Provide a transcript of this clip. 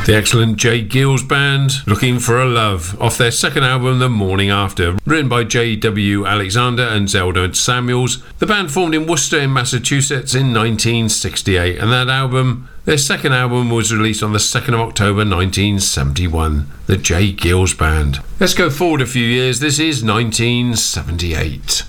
The excellent J. Geils Band, Looking for a Love, off their second album, The Morning After. Written by J.W. Alexander and Zelda Samuels, the band formed in Worcester in Massachusetts in 1968, and that album, their second album, was released on the 2nd of October 1971, The J. Geils Band. Let's go forward a few years. This is 1978.